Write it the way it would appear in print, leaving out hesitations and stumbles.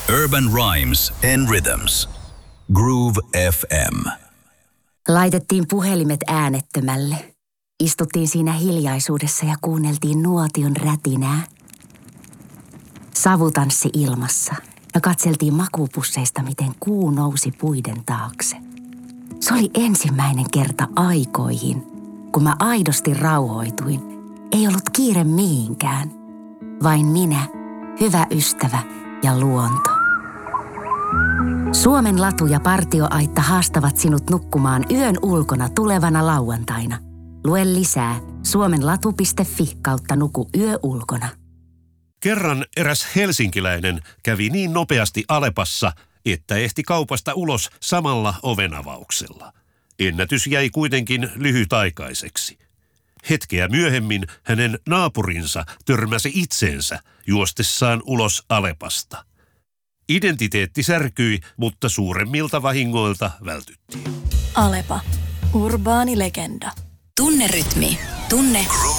Urban Rhymes and Rhythms. Groove FM. Laitettiin puhelimet äänettömälle. Istuttiin siinä hiljaisuudessa ja kuunneltiin nuotion rätinää. Savu tanssi ilmassa ja katseltiin makuupusseista, miten kuu nousi puiden taakse. Se oli ensimmäinen kerta aikoihin, kun mä aidosti rauhoituin. Ei ollut kiire mihinkään. Vain minä, hyvä ystävä ja luonto. Suomen latu ja partioaitta haastavat sinut nukkumaan yön ulkona tulevana lauantaina. Lue lisää suomenlatu.fi kautta nuku yö ulkona. Kerran eräs helsinkiläinen kävi niin nopeasti Alepassa, että ehti kaupasta ulos samalla ovenavauksella. Ennätys jäi kuitenkin lyhytaikaiseksi. Hetkeä myöhemmin hänen naapurinsa törmäsi itseensä juostessaan ulos Alepasta. Identiteetti särkyi, mutta suuremmilta vahingoilta vältyttiin. Alepa. Urbaani legenda. Tunne rytmi. Tunne